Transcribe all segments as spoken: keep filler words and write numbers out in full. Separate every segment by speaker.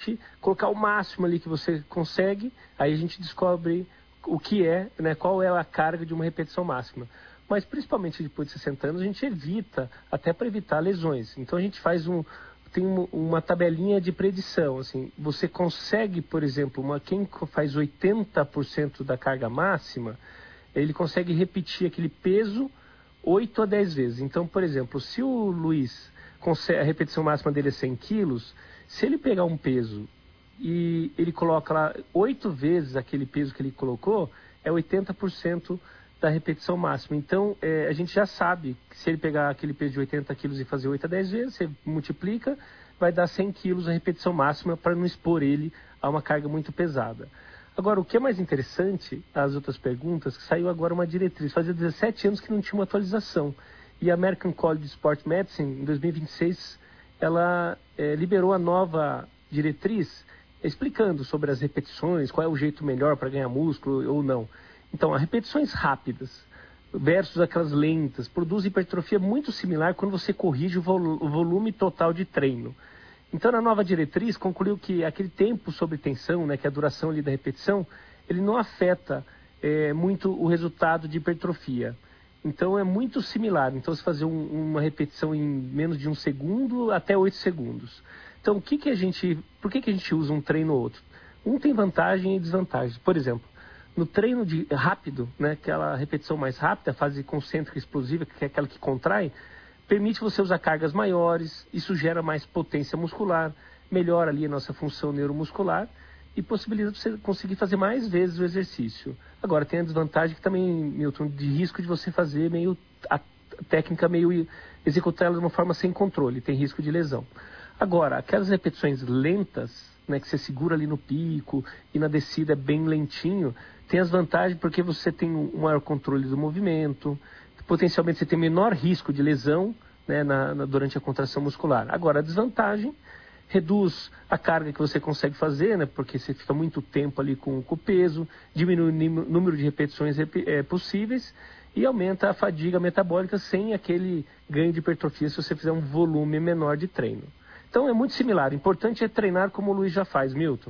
Speaker 1: colocar o máximo ali que você consegue, aí a gente descobre o que é, né, qual é a carga de uma repetição máxima. Mas principalmente depois de sessenta anos, a gente evita, até para evitar lesões. Então a gente faz um, tem uma tabelinha de predição, assim, você consegue, por exemplo, uma, quem faz oitenta por cento da carga máxima, ele consegue repetir aquele peso oito a dez vezes. Então, por exemplo, se o Luiz, consegue, a repetição máxima dele é cem quilos, se ele pegar um peso e ele coloca lá oito vezes aquele peso que ele colocou, é oitenta por cento da repetição máxima. Então, é, a gente já sabe que se ele pegar aquele peso de oitenta quilos e fazer oito a dez vezes, você multiplica, vai dar cem quilos a repetição máxima para não expor ele a uma carga muito pesada. Agora, o que é mais interessante, as outras perguntas, que saiu agora uma diretriz. Fazia dezessete anos que não tinha uma atualização. E a American College of Sport Medicine, em dois mil e vinte e seis, ela é, liberou a nova diretriz explicando sobre as repetições, qual é o jeito melhor para ganhar músculo ou não. Então, as repetições rápidas versus aquelas lentas produzem hipertrofia muito similar quando você corrige o, vol- o volume total de treino. Então, na nova diretriz, concluiu que aquele tempo sob tensão, né, que é a duração ali da repetição, ele não afeta é, muito o resultado de hipertrofia. Então, é muito similar. Então, se fazer um, uma repetição em menos de um segundo até oito segundos. Então, o que que a gente, por que que a gente usa um treino ou outro? Um tem vantagem e desvantagem. Por exemplo, no treino de rápido, né, aquela repetição mais rápida, a fase concêntrica explosiva, que é aquela que contrai, permite você usar cargas maiores, isso gera mais potência muscular, melhora ali a nossa função neuromuscular e possibilita você conseguir fazer mais vezes o exercício. Agora, tem a desvantagem que também, Milton, de risco de você fazer meio, a técnica meio, executar ela de uma forma sem controle, tem risco de lesão. Agora, aquelas repetições lentas, né, que você segura ali no pico e na descida é bem lentinho, tem as vantagens porque você tem um maior controle do movimento, potencialmente você tem menor risco de lesão, né, na, na, durante a contração muscular. Agora, a desvantagem reduz a carga que você consegue fazer, né, porque você fica muito tempo ali com, com o peso, diminui o número de repetições é, possíveis e aumenta a fadiga metabólica sem aquele ganho de hipertrofia se você fizer um volume menor de treino. Então é muito similar. O importante é treinar como o Luiz já faz, Milton.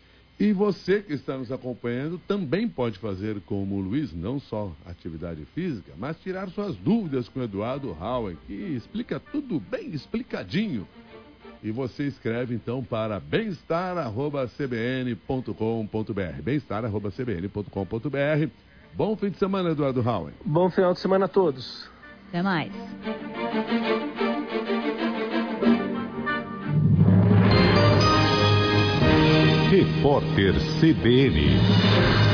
Speaker 2: E você que está nos acompanhando também pode fazer como o Luiz, não só atividade física, mas tirar suas dúvidas com o Eduardo Howen, que explica tudo bem explicadinho. E você escreve então para bem-estar arroba c b n ponto com ponto b r. bem-estar arroba c b n ponto com ponto b r. Bom fim de semana, Eduardo Howen.
Speaker 1: Bom final de semana a todos.
Speaker 3: Até mais.
Speaker 4: Repórter C B N.